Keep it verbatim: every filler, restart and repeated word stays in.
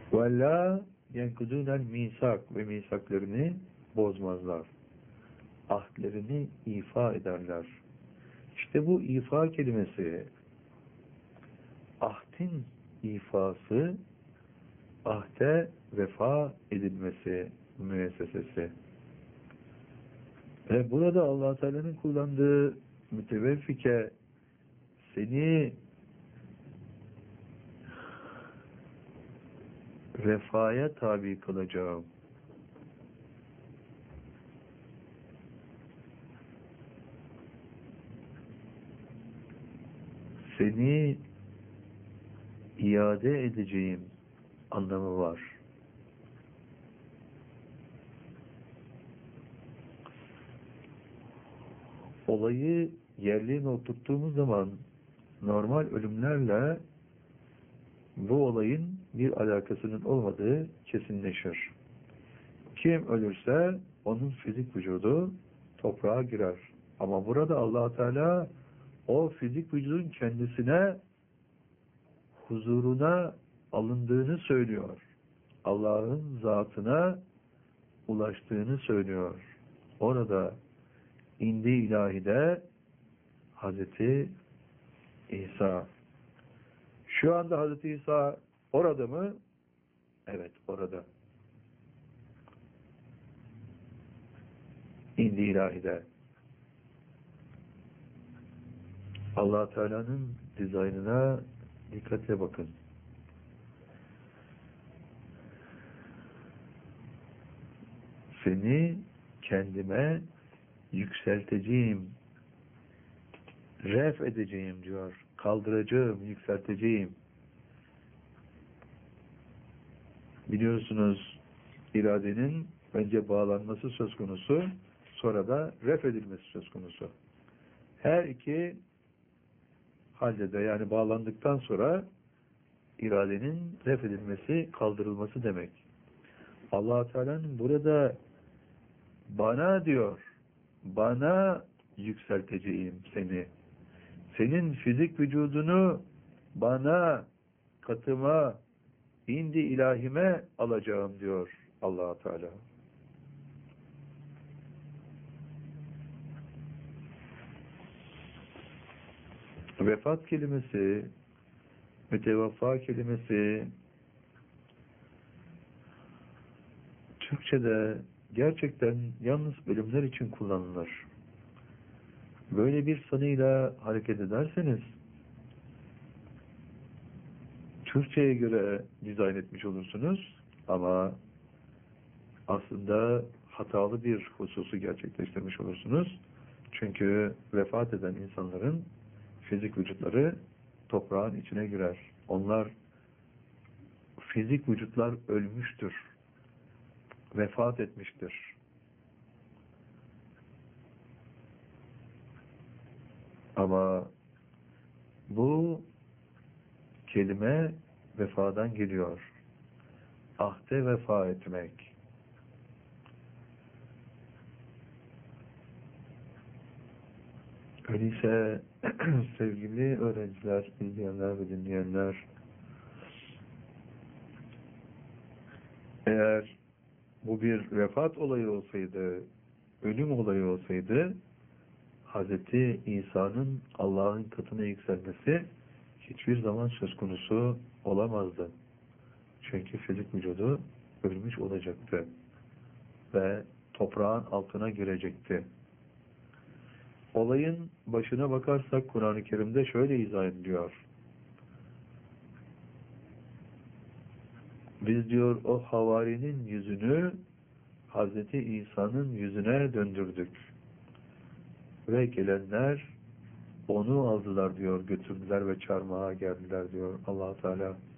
وَلَا يَنْكُدُونَ الْمِيثَاقِ ve misaklarını bozmazlar. Ahdlerini ifa ederler. İşte bu ifa kelimesi, ahdin ifası, ahde vefa edilmesi müessesesi. Ve burada Allah Teala'nın kullandığı müteveffike, seni vefaya tabi kılacağım, seni iade edeceğim anlamı var. Olayı yerliğine oturttuğumuz zaman normal ölümlerle bu olayın bir alakasının olmadığı kesinleşir. Kim ölürse onun fizik vücudu toprağa girer. Ama burada Allah Teala o fizik vücudun kendisine, huzuruna alındığını söylüyor. Allah'ın zatına ulaştığını söylüyor. Orada indi ilahide Hazreti İsa. Şu anda Hazreti İsa orada mı? Evet, orada. İndi ilahide. Allah Teala'nın dizaynına dikkatle bakın. Seni kendime yükselteceğim, ref edeceğim diyor. Kaldıracağım, yükselteceğim. Biliyorsunuz, iradenin önce bağlanması söz konusu, sonra da ref edilmesi söz konusu. Her iki halde de, yani bağlandıktan sonra iradenin ref edilmesi, kaldırılması demek. Allah Teala'nın burada bana diyor, bana yükselteceğim seni. Senin fizik vücudunu bana, katıma, indi ilahime alacağım diyor Allah Teala. Vefat kelimesi, mütevaffa kelimesi Türkçe'de gerçekten yalnız bölümler için kullanılır. Böyle bir sanıyla hareket ederseniz Türkçe'ye göre dizayn etmiş olursunuz ama aslında hatalı bir hususu gerçekleştirmiş olursunuz. Çünkü vefat eden insanların fizik vücutları toprağın içine girer. Onlar, fizik vücutlar ölmüştür. Vefat etmiştir. Ama bu kelime vefadan geliyor. Ahde vefa etmek. Öyleyse sevgili öğrenciler, izleyenler ve dinleyenler, eğer bu bir vefat olayı olsaydı, ölüm olayı olsaydı, Hazreti İsa'nın Allah'ın katına yükselmesi hiçbir zaman söz konusu olamazdı. Çünkü fizik vücudu ölmüş olacaktı ve toprağın altına girecekti. Olayın başına bakarsak Kur'an-ı Kerim'de şöyle izah ediliyor. Biz diyor o havarinin yüzünü Hazreti İsa'nın yüzüne döndürdük. Ve gelenler onu aldılar diyor, götürdüler ve çarmıha geldiler diyor Allah Teala.